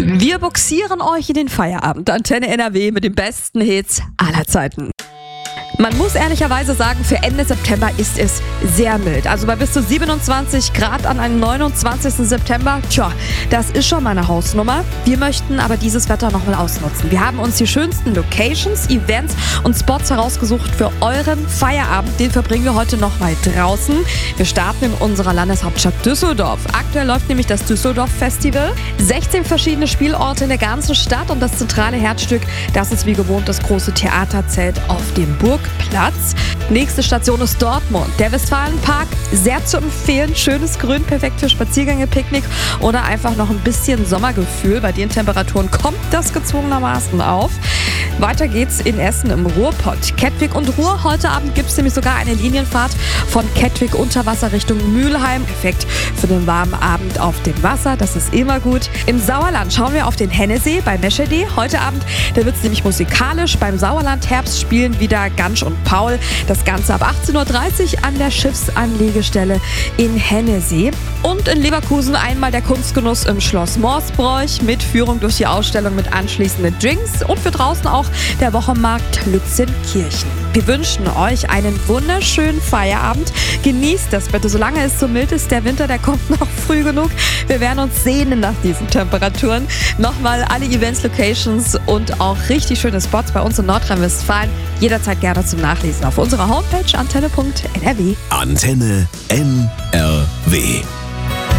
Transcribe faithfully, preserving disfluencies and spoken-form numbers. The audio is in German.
Wir boxieren euch in den Feierabend. Antenne N R W mit den besten Hits aller Zeiten. Man muss ehrlicherweise sagen, für Ende September ist es sehr mild. Also bei bis zu siebenundzwanzig Grad an einem neunundzwanzigsten September, tja, das ist schon mal eine Hausnummer. Wir möchten aber dieses Wetter nochmal ausnutzen. Wir haben uns die schönsten Locations, Events und Spots herausgesucht für euren Feierabend. Den verbringen wir heute nochmal draußen. Wir starten in unserer Landeshauptstadt Düsseldorf. Aktuell läuft nämlich das Düsseldorf Festival. sechzehn verschiedene Spielorte in der ganzen Stadt und das zentrale Herzstück, das ist wie gewohnt das große Theaterzelt auf dem Burgplatz. Nächste Station ist Dortmund. Der Westfalenpark, sehr zu empfehlen. Schönes Grün, perfekt für Spaziergänge, Picknick oder einfach noch ein bisschen Sommergefühl. Bei den Temperaturen kommt das gezwungenermaßen auf. Weiter geht's in Essen im Ruhrpott. Kettwig und Ruhr. Heute Abend gibt es nämlich sogar eine Linienfahrt von Kettwig unter Wasser Richtung Mülheim. Perfekt für den warmen Abend auf dem Wasser. Das ist immer gut. Im Sauerland schauen wir auf den Hennesee bei Meschede. Heute Abend, da wird es nämlich musikalisch. Beim Sauerland Herbst spielen wieder Gansch und Paul. Das Ganze ab achtzehn Uhr dreißig an der Schiffsanlegestelle in Hennesee. Und in Leverkusen einmal der Kunstgenuss im Schloss Morsbroich mit Führung durch die Ausstellung mit anschließenden Drinks und für draußen auch der Wochenmarkt Lützenkirchen. Wir wünschen euch einen wunderschönen Feierabend. Genießt das bitte, solange es so mild ist. Der Winter, der kommt noch früh genug. Wir werden uns sehnen nach diesen Temperaturen. Nochmal alle Events, Locations und auch richtig schöne Spots bei uns in Nordrhein-Westfalen jederzeit gerne zum Nachlesen auf unserer Homepage antenne punkt n r w. Antenne N R W